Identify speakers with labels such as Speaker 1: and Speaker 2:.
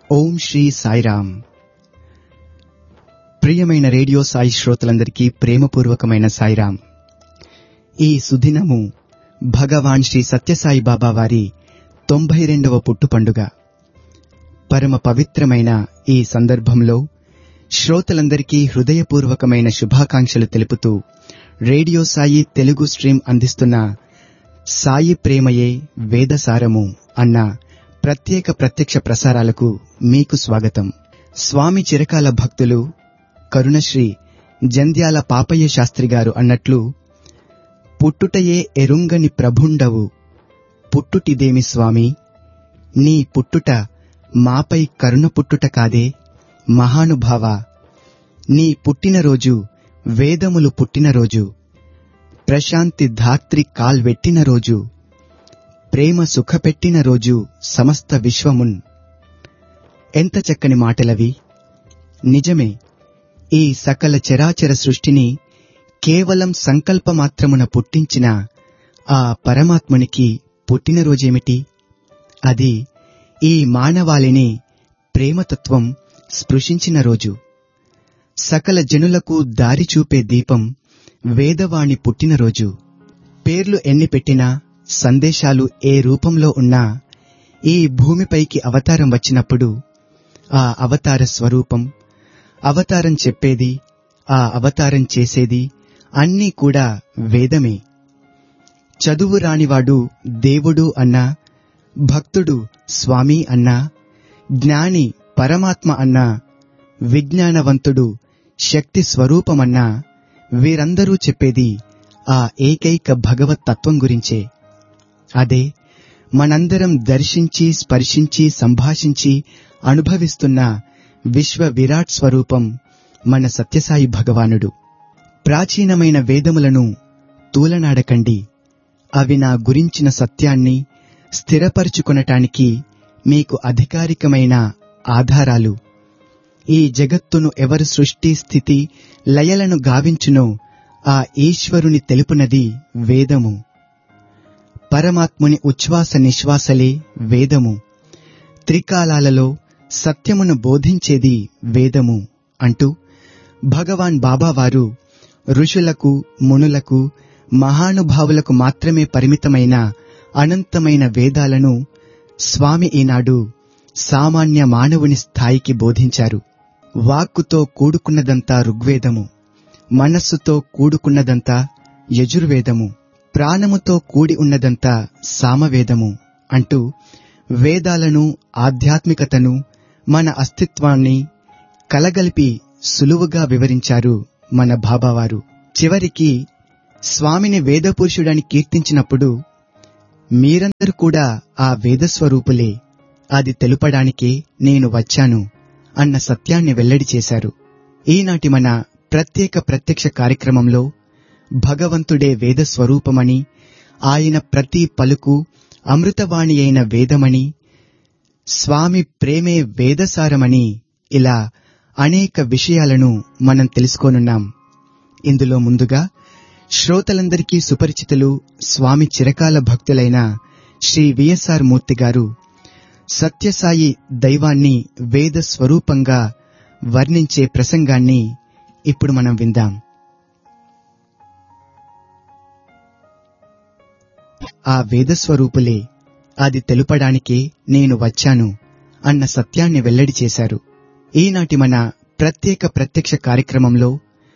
Speaker 1: ఓం శ్రీ సాయిరామ్. ప్రియమైన రేడియో సాయి శ్రోతలందరికీ ప్రేమపూర్వకమైన సాయిరామ్. ఈ సుదినము భగవాన్ శ్రీ సత్యసాయి బాబా వారి 92వ పుట్టు పండుగ. పరమ పవిత్రమైన ఈ సందర్భంలో శ్రోతలందరికీ హృదయపూర్వకమైన శుభాకాంక్షలు తెలుపుతూ రేడియో సాయి తెలుగు స్ట్రీమ్ అందిస్తున్న సాయి ప్రేమయే వేదసారము అన్న ప్రత్యక్ష ప్రసారాలకు మీకు స్వాగతం. స్వామి చిరకాల భక్తులు కరుణశ్రీ జంధ్యాల పాపయ్య శాస్త్రి గారు అన్నట్లు, పుట్టుటయే ఎరుంగని ప్రభుండవు పుట్టుటిదేమి స్వామి, నీ పుట్టుట మాపై కరుణ పుట్టుట కాదే మహానుభావ, నీ పుట్టినరోజు వేదములు పుట్టినరోజు, ప్రశాంతి ధాత్రి కాల్వెట్టిన రోజు, ప్రేమ సుఖపెట్టిన రోజు సమస్త విశ్వమున్. ఎంత చక్కని మాటలవి! నిజమే, ఈ సకల చరాచర సృష్టిని కేవలం సంకల్పమాత్రమున పుట్టించిన ఆ పరమాత్మునికి పుట్టినరోజేమిటి? అది ఈ మానవాళిని ప్రేమతత్వం స్పృశించిన రోజు. సకల జనులకు దారి చూపే దీపం వేదవాణి పుట్టినరోజు. పేర్లు ఎన్ని పెట్టినా, సందేశాలు ఏ రూపంలో ఉన్నా, ఈ భూమిపైకి అవతారం వచ్చినప్పుడు ఆ అవతార స్వరూపం, అవతారం చెప్పేది, ఆ అవతారం చేసేది అన్నీ కూడా వేదమే. చదువు రానివాడు దేవుడు అన్నా, భక్తుడు స్వామి అన్నా, జ్ఞాని పరమాత్మ అన్నా, విజ్ఞానవంతుడు శక్తి స్వరూపమన్నా, వీరందరూ చెప్పేది ఆ ఏకైక భగవత్ తత్వం గురించే. అదే మనందరం దర్శించి స్పర్శించి సంభాషించి అనుభవిస్తున్న విశ్వ విరాట్ స్వరూపం మన సత్యసాయి భగవానుడు. ప్రాచీనమైన వేదములను తూలనాడకండి, అవి నా గురించిన సత్యాన్ని స్థిరపరుచుకొనటానికి మీకు అధికారికమైన ఆధారాలు. ఈ జగత్తును ఎవరు సృష్టి స్థితి లయలను గావించునో ఆ ఈశ్వరుని తెలుపునది వేదము. పరమాత్ముని ఉచ్ఛ్వాస నిశ్వాసలే వేదము. త్రికాలాలలో సత్యమును బోధించేది వేదము అంటూ భగవాన్ బాబావారు ఋషులకు, మునులకు, మహానుభావులకు మాత్రమే పరిమితమైన అనంతమైన వేదాలను స్వామి ఈనాడు సామాన్య మానవుని స్థాయికి బోధించారు. వాక్కుతో కూడుకున్నదంతా ఋగ్వేదము, మనస్సుతో కూడుకున్నదంతా యజుర్వేదము, ప్రాణముతో కూడి ఉన్నదంతా సామవేదము అంటూ వేదాలను, ఆధ్యాత్మికతను, మన అస్తిత్వాన్ని కలగలిపి సులువుగా వివరించారు మన బాబావారు. చివరికి స్వామిని వేదపురుషుడని కీర్తించినప్పుడు మీరందరూ కూడా ఆ వేదస్వరూపులే, అది తెలుపడానికే నేను వచ్చాను అన్న సత్యాన్ని వెల్లడి చేశారు. ఈనాటి మన ప్రత్యక్ష కార్యక్రమంలో భగవంతుడే వేదస్వరూపమని, ఆయన ప్రతి పలుకు అమృతవాణి అయిన వేదమని, స్వామి ప్రేమే వేదసారమని, ఇలా అనేక విషయాలను మనం తెలుసుకోనున్నాం. ఇందులో ముందుగా శ్రోతలందరికీ సుపరిచితులు, స్వామి చిరకాల భక్తులైన శ్రీ విఎస్ఆర్ మూర్తి గారు సత్యసాయి దైవాన్ని వేద స్వరూపంగా వర్ణించే ప్రసంగాన్ని ఇప్పుడు మనం విందాం. ఆ వేదస్వరూపులే, అది తెలుపడానికే నేను వచ్చాను అన్న సత్యాన్ని వెల్లడి చేశారు. ఈనాటి మన ప్రత్యక్ష కార్యక్రమంలో